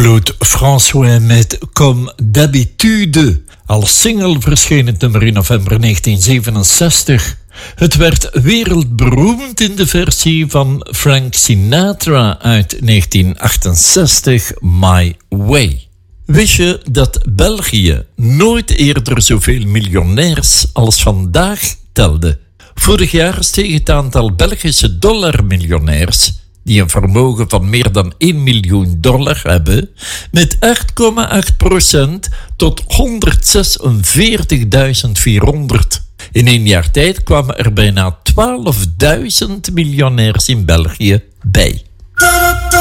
Claude François met Comme d'habitude. Als single verscheen het nummer in november 1967. Het werd wereldberoemd in de versie van Frank Sinatra uit 1968, My Way. Wist je dat België nooit eerder zoveel miljonairs als vandaag telde? Vorig jaar steeg het aantal Belgische dollarmiljonairs die een vermogen van meer dan $1 miljoen hebben, met 8,8% tot 146.400. In 1 jaar tijd kwamen er bijna 12.000 miljonairs in België bij.